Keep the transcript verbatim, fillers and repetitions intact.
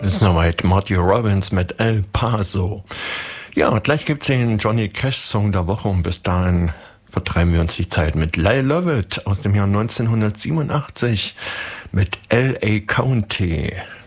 Soweit Marty Robbins mit El Paso. Ja, gleich gibt's den Johnny Cash Song der Woche und bis dahin vertreiben wir uns die Zeit mit Lyle Lovett aus dem Jahr neunzehnhundertsiebenundachtzig mit L A County.